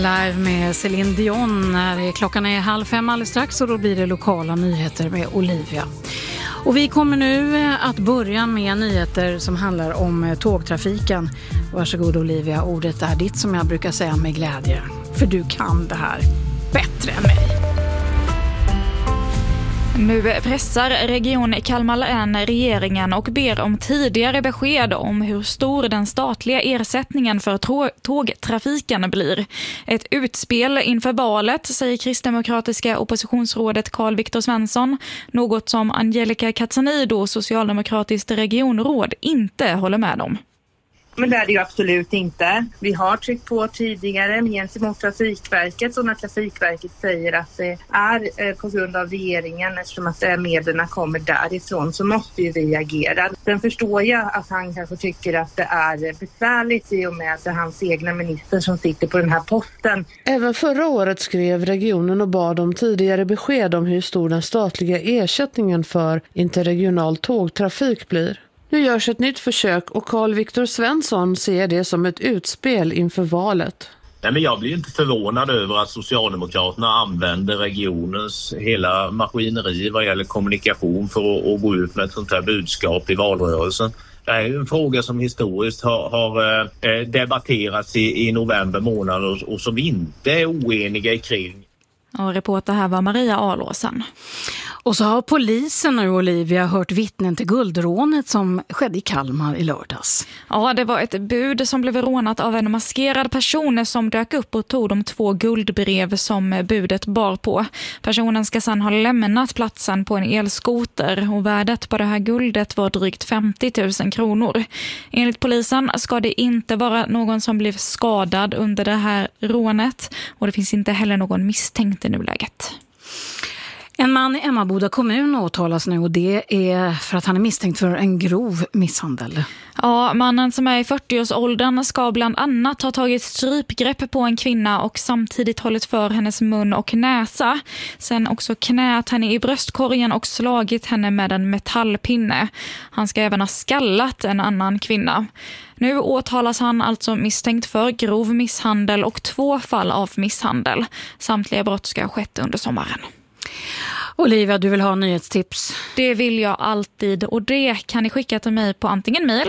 Live med Céline Dion. Klockan är 4:30 alldeles strax och då blir det lokala nyheter med Olivia. Och vi kommer nu att börja med nyheter som handlar om tågtrafiken. Varsågod Olivia, ordet är ditt som jag brukar säga med glädje. För du kan det här bättre än mig. Nu pressar Region Kalmar län regeringen och ber om tidigare besked om hur stor den statliga ersättningen för tågtrafiken blir. Ett utspel inför valet, säger kristdemokratiska oppositionsrådet Carl-Viktor Svensson, något som Angelica Cazzanido, socialdemokratiskt regionråd, inte håller med om. Men det är det ju absolut inte. Vi har tryckt på tidigare gentemot Trafikverket, och när Trafikverket säger att det är på grund av regeringen, eftersom att medlen kommer därifrån, så måste ju vi agera. Sen förstår jag att han kanske tycker att det är besvärligt i och med att det är hans egna minister som sitter på den här posten. Även förra året skrev regionen och bad om tidigare besked om hur stor den statliga ersättningen för interregional tågtrafik blir. Nu görs ett nytt försök och Carl-Viktor Svensson ser det som ett utspel inför valet. Nej, men jag blir inte förvånad över att Socialdemokraterna använder regionens hela maskineri vad gäller kommunikation för att gå ut med ett sånt här budskap i valrörelsen. Det är ju en fråga som historiskt har debatterats i november månad och som vi inte är oeniga kring. Och reporter här var Maria Alåsen. Och så har polisen och Olivia hört vittnen till guldrånet som skedde i Kalmar i lördags. Ja, det var ett bud som blev rånat av en maskerad person som dök upp och tog de 2 guldbrev som budet bar på. Personen ska sedan ha lämnat platsen på en elskoter och värdet på det här guldet var drygt 50 000 kronor. Enligt polisen ska det inte vara någon som blev skadad under det här rånet och det finns inte heller någon misstänkt i nuläget. En man i Emmaboda kommun åtalas nu och det är för att han är misstänkt för en grov misshandel. Ja, mannen som är i 40-årsåldern ska bland annat ha tagit strypgrepp på en kvinna och samtidigt hållit för hennes mun och näsa. Sen också knät henne i bröstkorgen och slagit henne med en metallpinne. Han ska även ha skallat en annan kvinna. Nu åtalas han alltså misstänkt för grov misshandel och 2 fall av misshandel. Samtliga brott ska ha skett under sommaren. Olivia, du vill ha nyhetstips? Det vill jag alltid och det kan ni skicka till mig på antingen mejl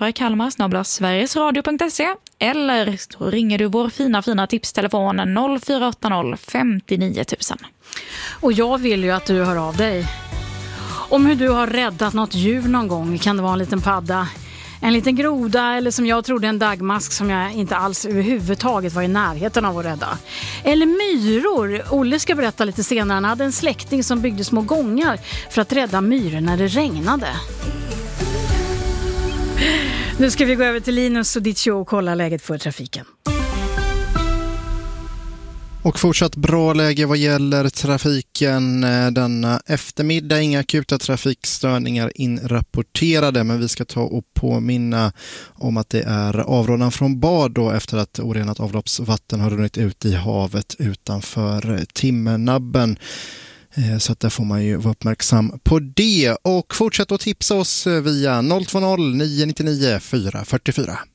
p4kalmar@sverigesradio.se eller så ringer du vår fina tipstelefon 0480 59 000. Och jag vill ju att du hör av dig. Om hur du har räddat något djur någon gång. Kan det vara en liten padda, en liten groda eller som jag trodde en dagmask som jag inte alls överhuvudtaget var i närheten av att rädda. Eller myror. Olle ska berätta lite senare. Han hade en släkting som byggde små gångar för att rädda myror när det regnade. Nu ska vi gå över till Linus och ditt show och kolla läget för trafiken. Och fortsatt bra läge vad gäller trafiken denna eftermiddag. Inga akuta trafikstörningar inrapporterade, men vi ska ta och påminna om att det är avrådan från bad då efter att orenat avloppsvatten har runnit ut i havet utanför Timmernabben. Så att där får man ju vara uppmärksam på det. Och fortsätt att tipsa oss via 020 999 444.